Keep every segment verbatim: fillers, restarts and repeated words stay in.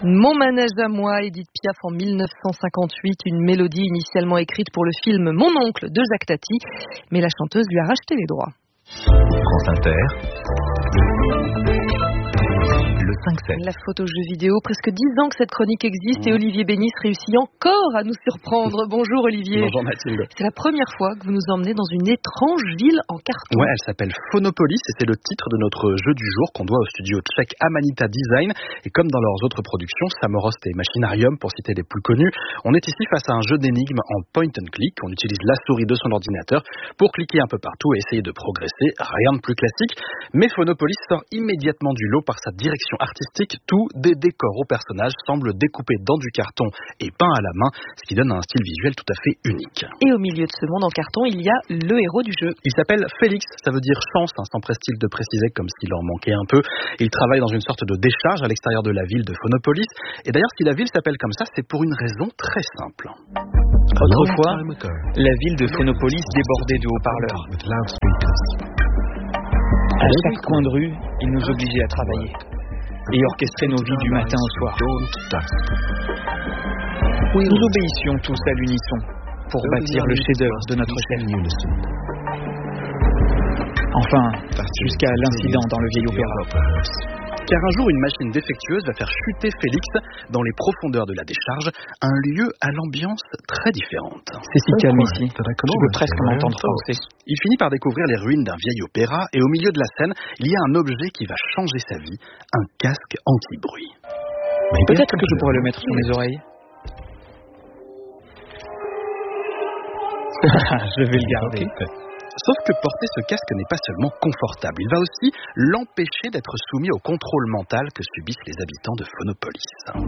Mon manège à moi, Édith Piaf en mille neuf cent cinquante-huit, une mélodie initialement écrite pour le film Mon oncle de Jacques Tati, mais la chanteuse lui a racheté les droits. France Inter, le cinq sept. La photo jeu vidéo, presque dix ans que cette chronique existe et Olivier Bénis réussit encore à nous surprendre. Bonjour Olivier. Bonjour Mathilde. C'est la première fois que vous nous emmenez dans une étrange ville en carton. Ouais, elle s'appelle Phonopolis et c'est le titre de notre jeu du jour qu'on doit au studio tchèque Amanita Design. Et comme dans leurs autres productions, Samorost et Machinarium pour citer les plus connus, on est ici face à un jeu d'énigmes en point and click. On utilise la souris de son ordinateur pour cliquer un peu partout et essayer de progresser. Rien de plus classique. Mais Phonopolis sort immédiatement du lot par sa direction artistique. Tout, des décors aux personnages, semblent découpés dans du carton et peints à la main, ce qui donne un style visuel tout à fait unique. Et au milieu de ce monde en carton, il y a le héros du jeu. Il s'appelle Félix, ça veut dire chance, hein, sans prestige de préciser comme s'il en manquait un peu. Il travaille dans une sorte de décharge à l'extérieur de la ville de Phonopolis. Et d'ailleurs, si la ville s'appelle comme ça, c'est pour une raison très simple. Autrefois, la ville de Phonopolis débordait de haut-parleurs. À chaque coin de rue, ils nous obligeaient à travailler et orchestraient nos vies du matin au soir. Nous obéissions tous à l'unisson pour bâtir le chef-d'œuvre de notre chef. Enfin, jusqu'à l'incident dans le vieil opéra. Car un jour, une machine défectueuse va faire chuter Félix dans les profondeurs de la décharge, un lieu à l'ambiance très différente. C'est si calme ici, je peux presque m'entendre penser. Il finit par découvrir les ruines d'un vieil opéra et au milieu de la scène, il y a un objet qui va changer sa vie, un casque anti-bruit. Peut-être que je pourrais le mettre sur mes oreilles. Je vais le garder. Sauf que porter ce casque n'est pas seulement confortable, il va aussi l'empêcher d'être soumis au contrôle mental que subissent les habitants de Phonopolis.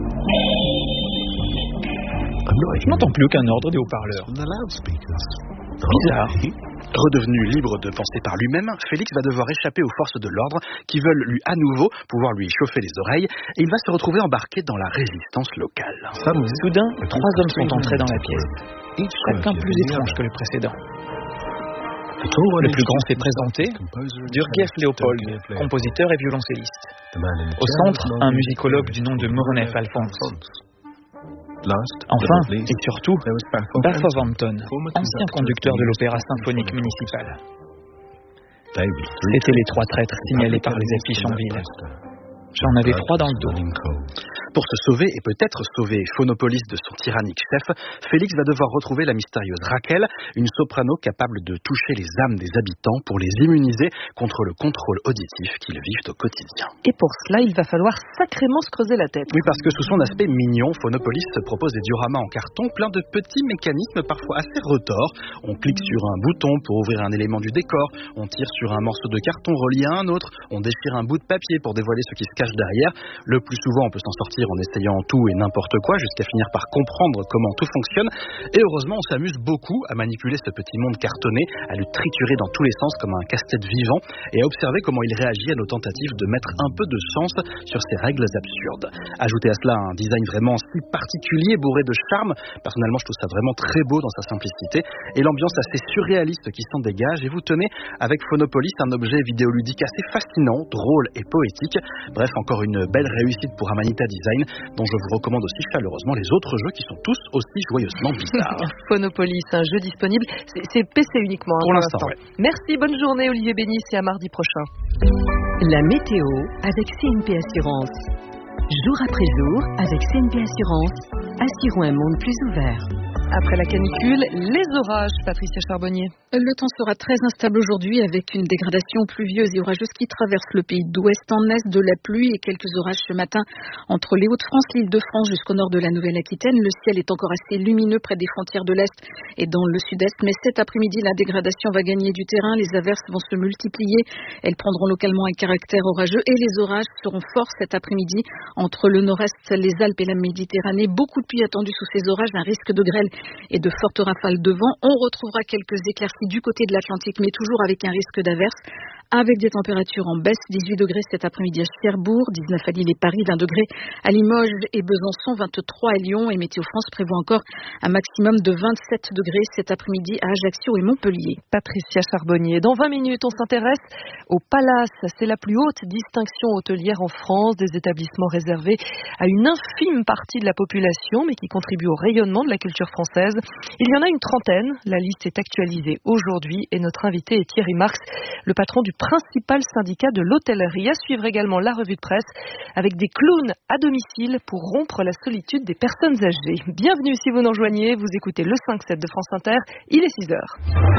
Je n'entends plus aucun ordre des haut-parleurs. Bizarre. Redevenu libre de penser par lui-même, Félix va devoir échapper aux forces de l'ordre qui veulent lui à nouveau pouvoir lui chauffer les oreilles et il va se retrouver embarqué dans la résistance locale. Soudain, trois hommes sont entrés dans la pièce, chacun plus étrange que le précédent. Le plus grand s'est présenté, Durgef Léopold, compositeur et violoncelliste. Au centre, un musicologue du nom de Morenef Alphonse. Enfin, et surtout, Bafov Anton, ancien conducteur de l'opéra symphonique municipal. C'étaient les trois traîtres signalés par les affiches en ville. J'en avais trois dans le dos. Pour se sauver et peut-être sauver Phonopolis de son tyrannique chef, Félix va devoir retrouver la mystérieuse Raquel, une soprano capable de toucher les âmes des habitants pour les immuniser contre le contrôle auditif qu'ils vivent au quotidien. Et pour cela, il va falloir sacrément se creuser la tête. Oui, parce que sous son aspect mignon, Phonopolis se propose des dioramas en carton, plein de petits mécanismes parfois assez retors. On clique sur un bouton pour ouvrir un élément du décor, on tire sur un morceau de carton relié à un autre, on déchire un bout de papier pour dévoiler ce qui se cache derrière. Le plus souvent, on peut s'en sortir en essayant tout et n'importe quoi jusqu'à finir par comprendre comment tout fonctionne. Et heureusement, on s'amuse beaucoup à manipuler ce petit monde cartonné, à le triturer dans tous les sens comme un casse-tête vivant et à observer comment il réagit à nos tentatives de mettre un peu de sens sur ces règles absurdes. Ajoutez à cela un design vraiment si particulier, bourré de charme. Personnellement, je trouve ça vraiment très beau dans sa simplicité et l'ambiance assez surréaliste qui s'en dégage. Et vous tenez avec Phonopolis un objet vidéoludique assez fascinant, drôle et poétique. Bref, encore une belle réussite pour Amanita Design, dont je vous recommande aussi chaleureusement les autres jeux qui sont tous aussi joyeusement bizarres. Phonopolis, un jeu disponible, c'est, c'est P C uniquement. Hein, pour, pour l'instant, ouais. Merci, bonne journée Olivier Bénis et à mardi prochain. La météo avec C N P Assurance. Jour après jour, avec C N P Assurance, assurons un monde plus ouvert. Après la canicule, les orages, Patricia Charbonnier. Le temps sera très instable aujourd'hui avec une dégradation pluvieuse et orageuse qui traverse le pays d'ouest en est, de la pluie et quelques orages ce matin entre les Hauts-de-France, l'Île-de-France jusqu'au nord de la Nouvelle-Aquitaine. Le ciel est encore assez lumineux près des frontières de l'Est et dans le Sud-Est, mais cet après-midi, la dégradation va gagner du terrain. Les averses vont se multiplier. Elles prendront localement un caractère orageux et les orages seront forts cet après-midi entre le nord-est, les Alpes et la Méditerranée. Beaucoup de pluie attendue sous ces orages, un risque de grêle et de fortes rafales de vent. On retrouvera quelques éclaircies du côté de l'Atlantique, mais toujours avec un risque d'averse. avec des températures en baisse, dix-huit degrés cet après-midi à Cherbourg, dix-neuf à Lille et Paris, vingt degrés à Limoges et Besançon, vingt-trois à Lyon, et Météo France prévoit encore un maximum de vingt-sept degrés cet après-midi à Ajaccio et Montpellier. Patricia Charbonnier. Dans vingt minutes, on s'intéresse au Palace. C'est la plus haute distinction hôtelière en France, des établissements réservés à une infime partie de la population, mais qui contribuent au rayonnement de la culture française. Il y en a une trentaine. La liste est actualisée aujourd'hui et notre invité est Thierry Marx, le patron du principal syndicat de l'hôtellerie. À suivre également la revue de presse avec des clowns à domicile pour rompre la solitude des personnes âgées. Bienvenue si vous nous rejoignez, vous écoutez le cinq sept de France Inter, il est six heures.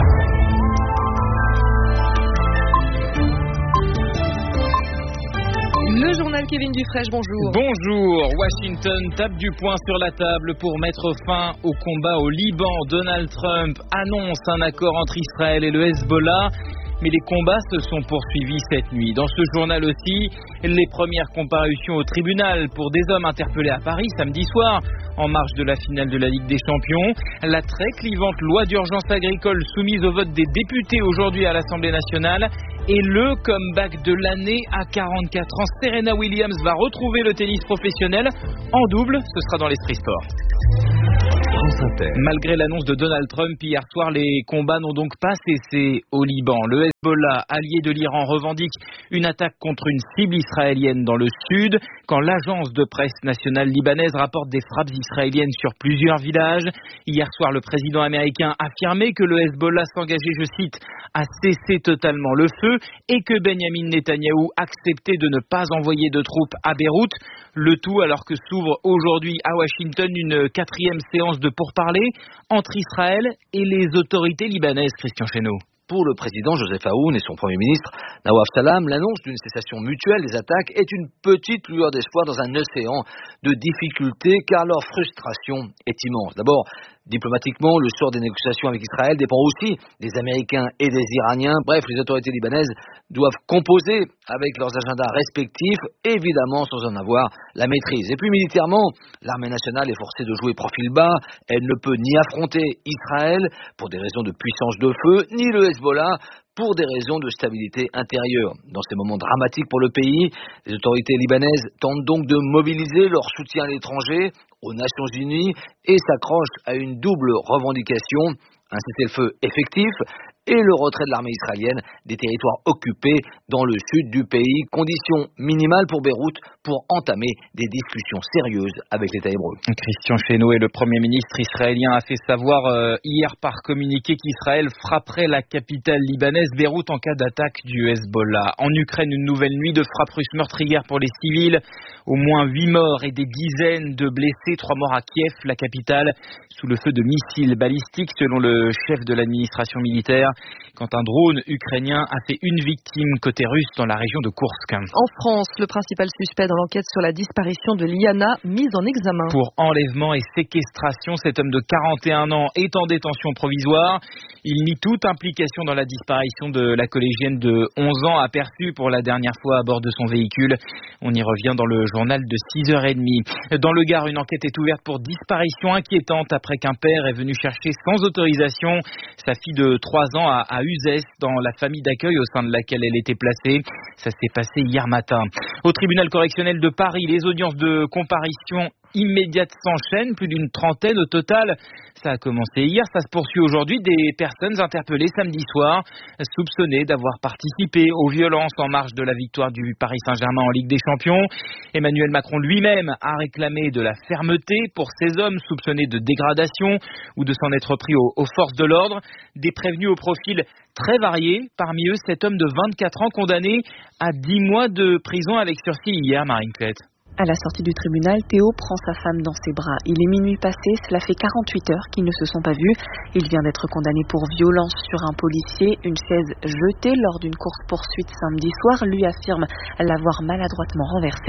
Le journal Kevin Dufresne, bonjour. Bonjour. Washington tape du poing sur la table pour mettre fin au combat au Liban. Donald Trump annonce un accord entre Israël et le Hezbollah. Mais les combats se sont poursuivis cette nuit. Dans ce journal aussi, les premières comparutions au tribunal pour des hommes interpellés à Paris samedi soir, en marge de la finale de la Ligue des Champions. La très clivante loi d'urgence agricole soumise au vote des députés aujourd'hui à l'Assemblée nationale. Et le comeback de l'année à quarante-quatre ans. Serena Williams va retrouver le tennis professionnel en double. Ce sera dans l'Esprit Sport. Malgré l'annonce de Donald Trump hier soir, les combats n'ont donc pas cessé au Liban. Le Hezbollah, allié de l'Iran, revendique une attaque contre une cible israélienne dans le sud, quand l'agence de presse nationale libanaise rapporte des frappes israéliennes sur plusieurs villages. Hier soir, le président américain affirmait que le Hezbollah s'engageait, je cite, à cesser totalement le feu et que Benyamin Netanyahou acceptait de ne pas envoyer de troupes à Beyrouth. Le tout alors que s'ouvre aujourd'hui à Washington une quatrième séance de pourparlers entre Israël et les autorités libanaises. Christian Chesneau. Pour le président Joseph Aoun et son premier ministre Nawaf Salam, l'annonce d'une cessation mutuelle des attaques est une petite lueur d'espoir dans un océan de difficultés car leur frustration est immense. D'abord, diplomatiquement, le sort des négociations avec Israël dépend aussi des Américains et des Iraniens. Bref, les autorités libanaises doivent composer avec leurs agendas respectifs, évidemment sans en avoir la maîtrise. Et puis militairement, l'armée nationale est forcée de jouer profil bas. Elle ne peut ni affronter Israël pour des raisons de puissance de feu, ni le Hezbollah pour des raisons de stabilité intérieure. Dans ces moments dramatiques pour le pays, les autorités libanaises tentent donc de mobiliser leur soutien à l'étranger, aux Nations Unies, et s'accrochent à une double revendication, un cessez-le-feu effectif et le retrait de l'armée israélienne des territoires occupés dans le sud du pays. Condition minimale pour Beyrouth pour entamer des discussions sérieuses avec l'État hébreu. Christian Chesneau et le Premier ministre israélien a fait savoir euh, hier par communiqué qu'Israël frapperait la capitale libanaise Beyrouth en cas d'attaque du Hezbollah. En Ukraine, une nouvelle nuit de frappes russes meurtrières pour les civils. Au moins huit morts et des dizaines de blessés. Trois morts à Kiev, la capitale, sous le feu de missiles balistiques selon le chef de l'administration militaire. Quand un drone ukrainien a fait une victime côté russe dans la région de Koursk. En France, le principal suspect dans l'enquête sur la disparition de Liana, mise en examen. Pour enlèvement et séquestration, cet homme de quarante et un ans est en détention provisoire. Il nie toute implication dans la disparition de la collégienne de onze ans aperçue pour la dernière fois à bord de son véhicule. On y revient dans le journal de six heures trente. Dans le Gard, une enquête est ouverte pour disparition inquiétante après qu'un père est venu chercher sans autorisation sa fille de trois ans à, à Uzès, dans la famille d'accueil au sein de laquelle elle était placée. Ça s'est passé hier matin. Au tribunal correctionnel de Paris, les audiences de comparution immédiate s'enchaînent, plus d'une trentaine au total. Ça a commencé hier, ça se poursuit aujourd'hui. Des personnes interpellées samedi soir, soupçonnées d'avoir participé aux violences en marge de la victoire du Paris Saint-Germain en Ligue des Champions. Emmanuel Macron lui-même a réclamé de la fermeté pour ces hommes soupçonnés de dégradation ou de s'en être pris aux, aux forces de l'ordre. Des prévenus au profil très varié. Parmi eux, cet homme de vingt-quatre ans condamné à dix mois de prison avec sursis hier, Marine Clette. À la sortie du tribunal, Théo prend sa femme dans ses bras. Il est minuit passé, cela fait quarante-huit heures qu'ils ne se sont pas vus. Il vient d'être condamné pour violence sur un policier. Une chaise jetée lors d'une course-poursuite samedi soir lui affirme l'avoir maladroitement renversée.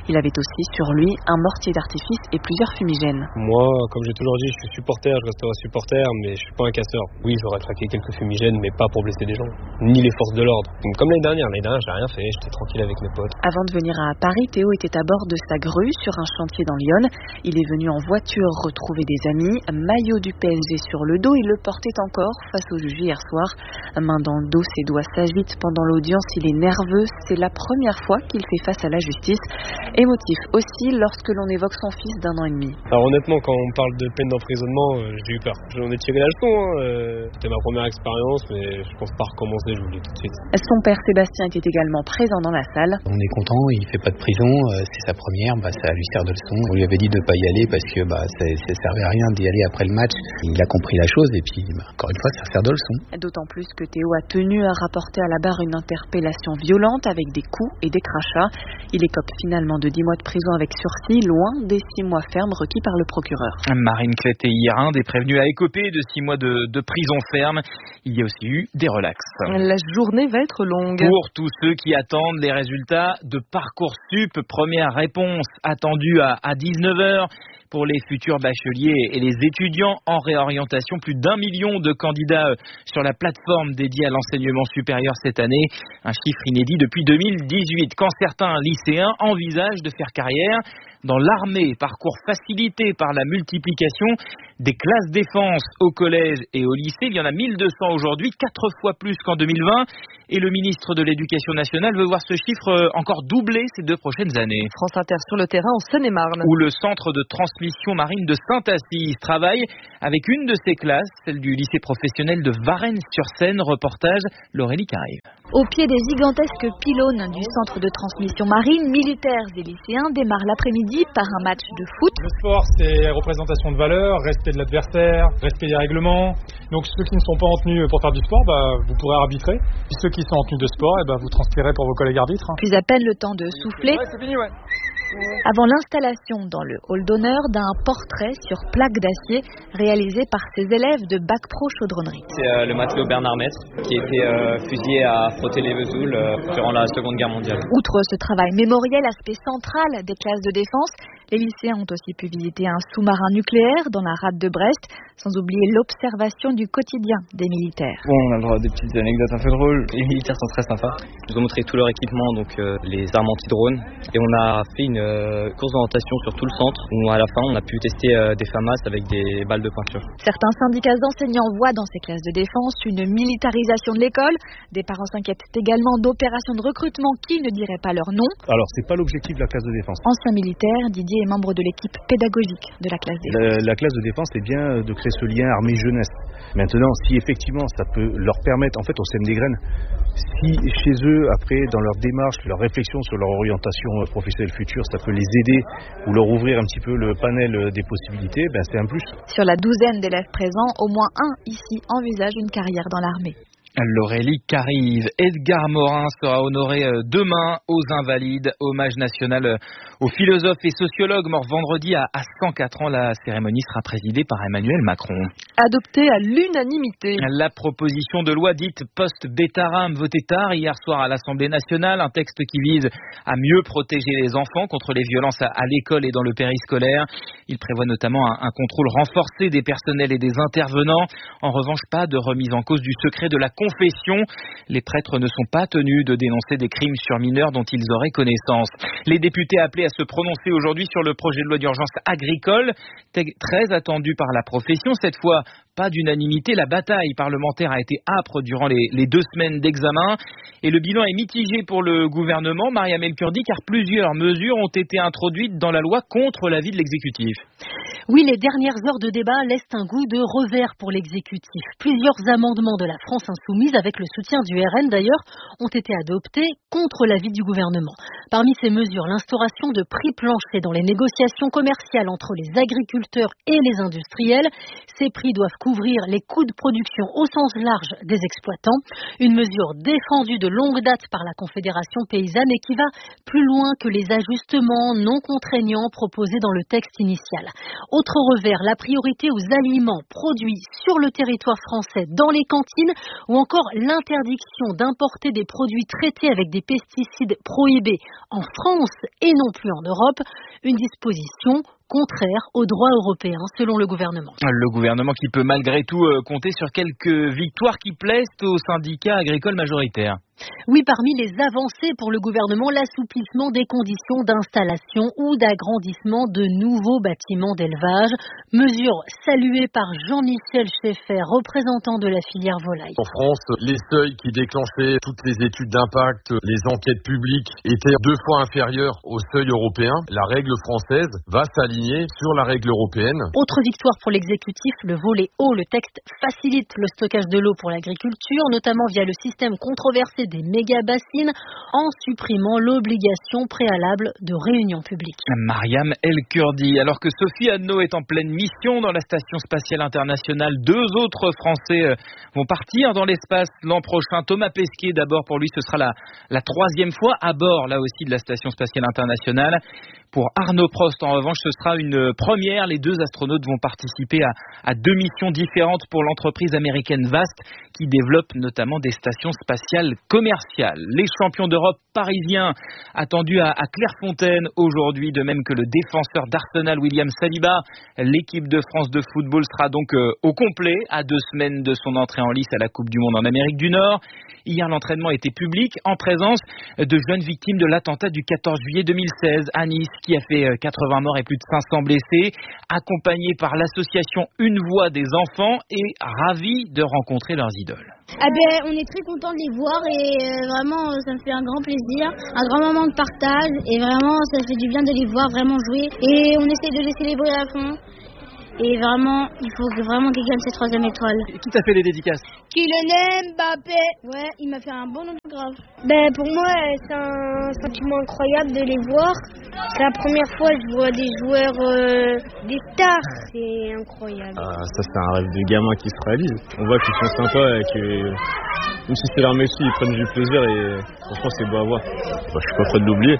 Il avait aussi sur lui un mortier d'artifice et plusieurs fumigènes. Moi, comme j'ai toujours dit, je suis supporter, je resterai supporter, mais je suis pas un casseur. Oui, j'aurais craqué quelques fumigènes, mais pas pour blesser des gens, ni les forces de l'ordre. Comme l'année dernière, l'année dernière, j'ai rien fait, j'étais tranquille avec mes potes. Avant de venir à Paris, Théo était à bord de sa grue sur un chantier dans Lyon. Il est venu en voiture retrouver des amis, maillot du P S G sur le dos, il le portait encore face au juge hier soir. Main dans le dos, ses doigts s'agitent pendant l'audience, il est nerveux, c'est la première fois qu'il fait face à la justice. Émotif aussi lorsque l'on évoque son fils d'un an et demi. Alors honnêtement, quand on parle de peine d'emprisonnement, euh, j'ai eu peur. J'en ai tiré la leçon, hein, euh, c'était ma première expérience, mais je pense pas recommencer, je vous le dis tout de suite. Son père Sébastien était également présent dans la salle. On est content, il fait pas de prison, euh, c'est sa première, bah, ça lui sert de leçon. On lui avait dit de pas y aller parce que bah, ça, ça servait à rien d'y aller après le match. Il a compris la chose et puis bah, encore une fois ça sert de leçon. D'autant plus que Théo a tenu à rapporter à la barre une interpellation violente avec des coups et des crachats. Il écope finalement de dix mois de prison avec sursis, loin des six mois fermes requis par le procureur. Marine Clété hier, un des prévenus a écopé de six mois de, de prison ferme. Il y a aussi eu des relax. La journée va être longue. Pour tous ceux qui attendent les résultats de Parcoursup, première réponse attendue à, à dix-neuf heures. Pour les futurs bacheliers et les étudiants en réorientation, plus d'un million de candidats sur la plateforme dédiée à l'enseignement supérieur cette année. Un chiffre inédit depuis deux mille dix-huit. Quand certains lycéens envisagent de faire carrière dans l'armée, parcours facilité par la multiplication des classes défense au collège et au lycée. Il y en a mille deux cents aujourd'hui, quatre fois plus qu'en deux mille vingt. Et le ministre de l'Éducation nationale veut voir ce chiffre encore doubler ces deux prochaines années. France Inter sur le terrain en Seine-et-Marne. Où le centre de transmission marine de Saint-Assise travaille avec une de ses classes, celle du lycée professionnel de Varennes-sur-Seine. Reportage Laurélie Carive. Au pied des gigantesques pylônes du centre de transmission marine, militaires et lycéens démarrent l'après-midi par un match de foot. Le sport, c'est représentation de valeurs, respect de l'adversaire, respect des règlements. Donc ceux qui ne sont pas en tenue pour faire du sport, bah, vous pourrez arbitrer. Puis ceux qui sont en tenue de sport, eh bah, vous transpirez pour vos collègues arbitres. Puis à peine le temps de souffler. Ouais, c'est fini, ouais. Avant l'installation dans le hall d'honneur d'un portrait sur plaque d'acier réalisé par ses élèves de Bac Pro Chaudronnerie. C'est euh, le matelot Bernard Maître qui a été euh, fusillé à Frottay-les-Vesoul euh, durant la Seconde Guerre mondiale. Outre ce travail mémoriel, aspect central des classes de défense, les lycéens ont aussi pu visiter un sous-marin nucléaire dans la rade de Brest, sans oublier l'observation du quotidien des militaires. Bon, on a le droit à des petites anecdotes un peu drôles. Les militaires sont très sympas. Ils nous ont montré tout leur équipement, donc euh, les armes anti-drones. Et on a fait une euh, course d'orientation sur tout le centre, où à la fin on a pu tester euh, des FAMAS avec des balles de peinture. Certains syndicats d'enseignants voient dans ces classes de défense une militarisation de l'école. Des parents s'inquiètent également d'opérations de recrutement qui ne diraient pas leur nom. Alors, c'est pas l'objectif de la classe de défense. Ancien militaire, Didier est membre de l'équipe pédagogique de la classe de défense. La, la classe de défense, c'est bien de créer ce lien armée-jeunesse. Maintenant, si effectivement ça peut leur permettre, en fait, on sème des graines. Si chez eux, après, dans leur démarche, leur réflexion sur leur orientation professionnelle future, ça peut les aider ou leur ouvrir un petit peu le panel des possibilités, ben c'est un plus. Sur la douzaine d'élèves présents, au moins un ici envisage une carrière dans l'armée. Laurélie Carive. Edgar Morin sera honoré demain aux Invalides. Hommage national au philosophe et sociologue mort vendredi à cent quatre ans. La cérémonie sera présidée par Emmanuel Macron. Adoptée à l'unanimité. La proposition de loi dite post-Bétaram votée tard hier soir à l'Assemblée nationale. Un texte qui vise à mieux protéger les enfants contre les violences à l'école et dans le périscolaire. Il prévoit notamment un, un contrôle renforcé des personnels et des intervenants. En revanche, pas de remise en cause du secret de la confession. Les prêtres ne sont pas tenus de dénoncer des crimes sur mineurs dont ils auraient connaissance. Les députés appelés à se prononcer aujourd'hui sur le projet de loi d'urgence agricole, très attendu par la profession. Cette fois, pas d'unanimité. La bataille parlementaire a été âpre durant les, les deux semaines d'examen. Et le bilan est mitigé pour le gouvernement, Mariam El Kurdi, car plusieurs mesures ont été introduites dans la loi contre l'avis de l'exécutif. Oui, les dernières heures de débat laissent un goût de revers pour l'exécutif. Plusieurs amendements de la France insoumise, avec le soutien du R N d'ailleurs, ont été adoptés contre l'avis du gouvernement. Parmi ces mesures, l'instauration de prix planchers dans les négociations commerciales entre les agriculteurs et les industriels. Ces prix doivent couvrir les coûts de production au sens large des exploitants. Une mesure défendue de longue date par la Confédération paysanne et qui va plus loin que les ajustements non contraignants proposés dans le texte initial. Autre revers, la priorité aux aliments produits sur le territoire français dans les cantines ou encore l'interdiction d'importer des produits traités avec des pesticides prohibés en France et non plus en Europe. Une disposition contraire au droit européen, selon le gouvernement. Le gouvernement qui peut malgré tout euh, compter sur quelques victoires qui plaisent aux syndicats agricoles majoritaires. Oui, parmi les avancées pour le gouvernement, l'assouplissement des conditions d'installation ou d'agrandissement de nouveaux bâtiments d'élevage. Mesure saluée par Jean-Michel Schaeffer, représentant de la filière volaille. En France, les seuils qui déclenchaient toutes les études d'impact, les enquêtes publiques étaient deux fois inférieurs au seuil européen. La règle française va s'aligner sur la règle européenne. Autre victoire pour l'exécutif, le volet eau. Le texte facilite le stockage de l'eau pour l'agriculture, notamment via le système controversé des méga-bassines, en supprimant l'obligation préalable de réunion publique. Mariam El Kurdi. Alors que Sophie Anneau est en pleine mission dans la Station Spatiale Internationale, deux autres Français vont partir dans l'espace l'an prochain. Thomas Pesquet, d'abord, pour lui, ce sera la, la troisième fois à bord, là aussi, de la Station Spatiale Internationale. Pour Arnaud Prost, en revanche, ce sera une première. Les deux astronautes vont participer à, à deux missions différentes pour l'entreprise américaine Vast, qui développe notamment des stations spatiales commerciales. Les champions d'Europe parisiens attendus à, à Clairefontaine aujourd'hui, de même que le défenseur d'Arsenal William Saliba. L'équipe de France de football sera donc euh, au complet à deux semaines de son entrée en lice à la Coupe du Monde en Amérique du Nord. Hier, l'entraînement était public en présence de jeunes victimes de l'attentat du quatorze juillet deux mille seize à Nice, qui a fait quatre-vingts morts et plus de cinq cents blessés, accompagné par l'association Une Voix des enfants et ravis de rencontrer leurs idoles. Ah ben, on est très contents de les voir et euh, vraiment ça me fait un grand plaisir, un grand moment de partage et vraiment ça fait du bien de les voir vraiment jouer et on essaie de les célébrer à fond. Et vraiment, il faut que vraiment qu'ils gagnent cette troisième étoile. Qui t'a fait les dédicaces? Kylian Mbappé. Ouais, il m'a fait un bon autographe. Ben pour moi, c'est un sentiment incroyable de les voir. C'est la première fois que je vois des joueurs, euh, des stars. C'est incroyable. Ah, ça c'est un rêve de gamin qui se réalise. On voit qu'ils sont sympas et que même si c'est leur métier, ils prennent du plaisir et franchement c'est beau à voir. Bah, je suis pas prêt de l'oublier.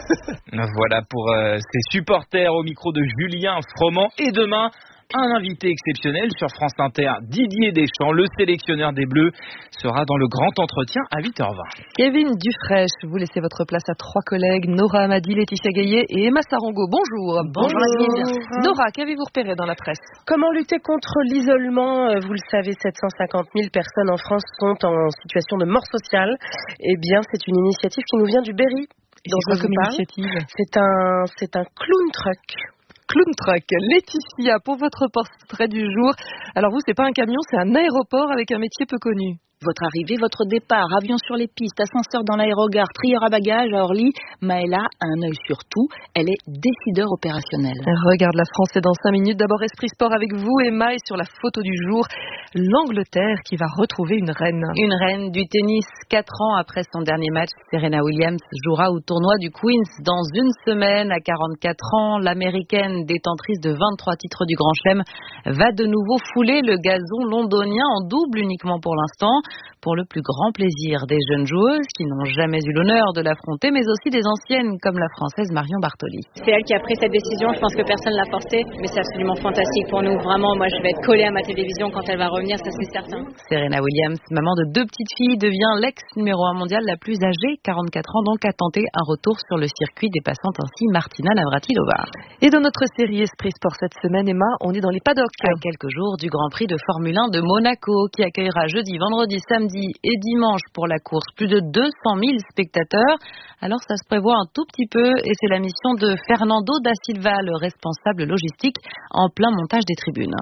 Voilà pour euh, ces supporters au micro de Julien Froment. Et demain, un invité exceptionnel sur France Inter, Didier Deschamps, le sélectionneur des Bleus, sera dans le grand entretien à huit heures vingt. Kevin Dufresne, vous laissez votre place à trois collègues, Nora Amadi, Laetitia Gaillet et Emma Sarango. Bonjour. Bonjour. Bonjour. Nora, qu'avez-vous repéré dans la presse? Comment lutter contre l'isolement? Vous le savez, sept cent cinquante mille personnes en France sont en situation de mort sociale. Eh bien, c'est une initiative qui nous vient du Berry. Donc, c'est quoi comme initiative? C'est un, c'est un clown truck. Clown Truck. Laetitia, pour votre portrait du jour. Alors vous, c'est pas un camion, c'est un aéroport avec un métier peu connu. Votre arrivée, votre départ, avion sur les pistes, ascenseur dans l'aérogare, trieur à bagages à Orly, Maëla a un œil sur tout. Elle est décideur opérationnel. Regarde la France, c'est dans cinq minutes. D'abord, Esprit Sport avec vous, Emma, et sur la photo du jour, l'Angleterre qui va retrouver une reine. Une reine du tennis. Quatre ans après son dernier match, Serena Williams jouera au tournoi du Queen's dans une semaine. À quarante-quatre ans, l'américaine détentrice de vingt-trois titres du Grand Chelem va de nouveau fouler le gazon londonien en double uniquement pour l'instant. Pour le plus grand plaisir des jeunes joueuses qui n'ont jamais eu l'honneur de l'affronter, mais aussi des anciennes comme la Française Marion Bartoli. C'est elle qui a pris cette décision, je pense que personne ne l'a forcée, mais c'est absolument fantastique pour nous. Vraiment, moi je vais être collée à ma télévision quand elle va revenir, ça c'est certain. Serena Williams, maman de deux petites filles, devient l'ex numéro un mondiale la plus âgée, quarante-quatre ans, donc a tenté un retour sur le circuit, dépassant ainsi Martina Navratilova. Et dans notre série Esprit Sport cette semaine, Emma, on est dans les paddocks. À quelques jours du Grand Prix de Formule un de Monaco, qui accueillera jeudi, vendredi, samedi et dimanche pour la course plus de deux cent mille spectateurs. Alors ça se prévoit un tout petit peu et c'est la mission de Fernando da Silva, le responsable logistique, en plein montage des tribunes.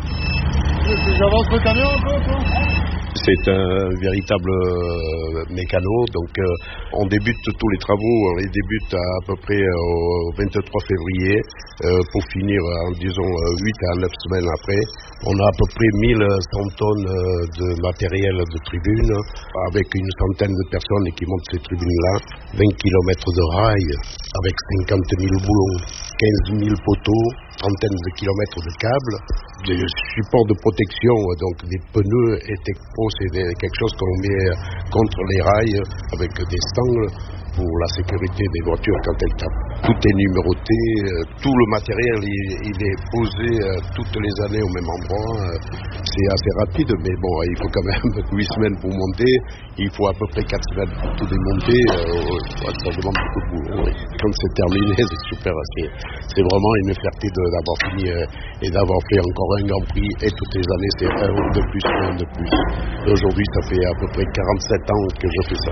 J'avance le camion un peu, toi ? C'est un véritable euh, mécano, donc euh, on débute tous les travaux, on les débute à, à peu près au vingt-trois février euh, pour finir en disons huit à neuf semaines après. On a à peu près mille cent tonnes de matériel de tribune avec une centaine de personnes qui montent ces tribunes-là, vingt kilomètres de rails avec cinquante mille boulons. quinze mille poteaux, trentaine de kilomètres de câbles, des supports de protection, donc des pneus et Tecpro, c'est des, quelque chose qu'on met contre les rails avec des stangles pour la sécurité des voitures quand elles tapent. Tout est numéroté, tout le matériel il, il est posé toutes les années au même endroit. C'est assez rapide, mais bon, il faut quand même huit semaines pour monter, il faut à peu près quatre semaines pour tout démonter. Ça demande beaucoup de boulot. Oui. Quand c'est terminé, c'est super. C'est, c'est vraiment une fierté de, d'avoir fini et d'avoir fait encore un Grand Prix. Et toutes les années, c'est un de plus, un de plus. Et aujourd'hui, ça fait à peu près quarante-sept ans que je fais ça.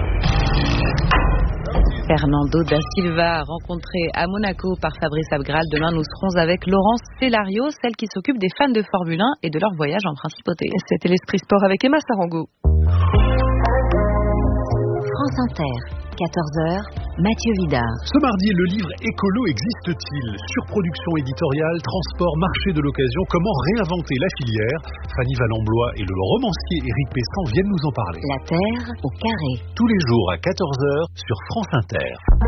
Fernando da Silva, rencontré à Monaco par Fabrice Abgral. Demain, nous serons avec Laurence Cellario, celle qui s'occupe des fans de Formule un et de leur voyage en principauté. C'était l'Esprit Sport avec Emma Sarango. France Inter, quatorze heures, Mathieu Vidard. Ce mardi, le livre Écolo existe-t-il? Surproduction éditoriale, transport, marché de l'occasion, comment réinventer la filière? Fanny Valamblois et le romancier Éric Pessan viennent nous en parler. La Terre au carré. Tous les jours à quatorze heures sur France Inter.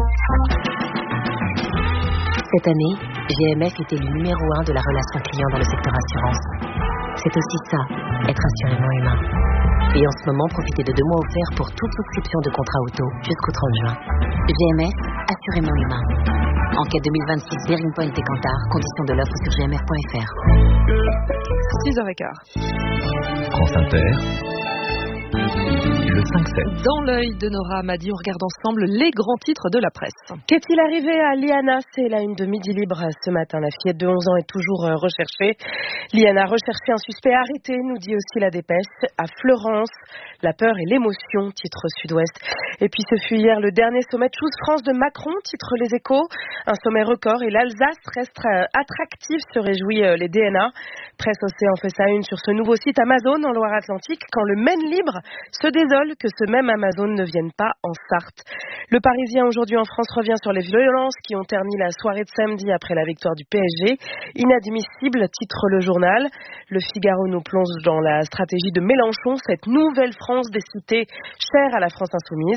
Cette année, G M F est élu numéro un de la relation client dans le secteur assurance. C'est aussi ça, être assurément humain. Et en ce moment, profitez de deux mois offerts pour toute souscription de contrat auto jusqu'au trente juin. G M F, assurément humain. Enquête deux mille vingt-six, Bearing Point et Kantar. Conditions de l'offre sur g m f point f r. six heures quinze. France Inter. Le cinq sept. Dans l'œil de Nora Hamadi, on regarde ensemble les grands titres de la presse. Qu'est-il arrivé à Liana? C'est la une de Midi Libre ce matin. La fillette de onze ans est toujours recherchée. Liana recherchait un suspect arrêté, nous dit aussi la dépêche. À Fleurance, la peur et l'émotion, titre Sud-Ouest. Et puis ce fut hier le dernier sommet Choose France de Macron, titre Les Échos. Un sommet record et l'Alsace reste attractive, se réjouit les D N A. Presse Océan fait sa une sur ce nouveau site Amazon en Loire-Atlantique, quand le Maine libre se désole que ce même Amazon ne vienne pas en Sarthe. Le Parisien aujourd'hui en France revient sur les violences qui ont terni la soirée de samedi après la victoire du P S G. Inadmissible, titre le journal. Le Figaro nous plonge dans la stratégie de Mélenchon, cette nouvelle France des cités chère à la France insoumise.